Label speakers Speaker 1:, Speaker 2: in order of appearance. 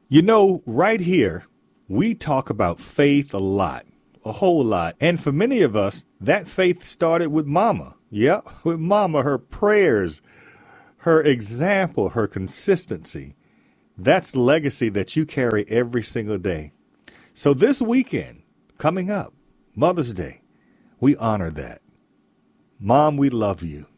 Speaker 1: You know, right here, we talk about faith a lot, a whole lot. And for many of us, that faith started with mama. Yep, with mama, her prayers, her example, her consistency. That's the legacy that you carry every single day. So this weekend, coming up, Mother's Day, we honor that. Mom, we love you.